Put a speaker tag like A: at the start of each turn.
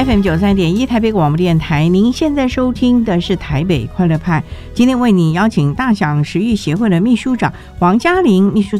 A: FM93.1台北广播电台，您现在收听的是台北快乐派。今天为你邀请大享食育协会的秘书长黄嘉玲秘书